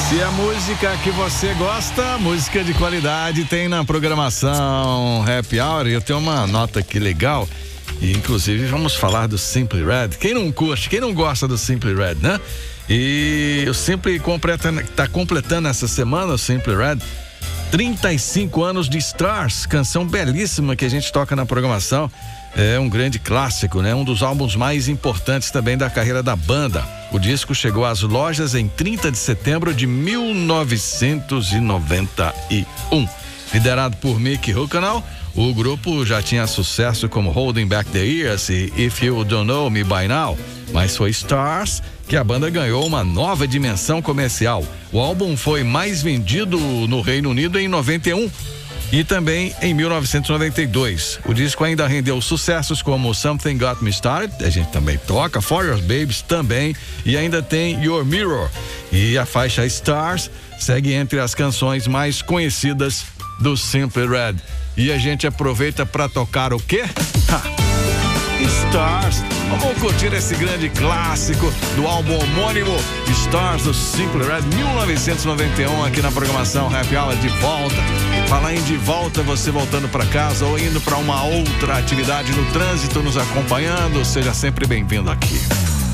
Se a música que você gosta, música de qualidade, tem na programação Happy Hour. Eu tenho uma nota aqui legal, e inclusive vamos falar do Simply Red. Quem não curte, quem não gosta do Simply Red, né? E o Simply tá completando essa semana, o Simply Red, 35 anos de Stars, canção belíssima que a gente toca na programação. É um grande clássico, né? Um dos álbuns mais importantes também da carreira da banda. O disco chegou às lojas em 30 de setembro de 1991. Liderado por Mick Hucknall, o grupo já tinha sucesso como Holding Back the Years e If You Don't Know Me By Now. Mas foi Stars que a banda ganhou uma nova dimensão comercial. O álbum foi mais vendido no Reino Unido em 91. E também em 1992. O disco ainda rendeu sucessos como Something Got Me Started, a gente também toca, For Your Babies também, e ainda tem Your Mirror. E a faixa Stars segue entre as canções mais conhecidas do Simply Red. E a gente aproveita para tocar o quê? Stars. Vamos curtir esse grande clássico do álbum homônimo Stars do Simply Red 1991 aqui na programação Happy Hour de volta. Falar em de volta, você voltando para casa ou indo para uma outra atividade no trânsito, nos acompanhando, seja sempre bem-vindo aqui.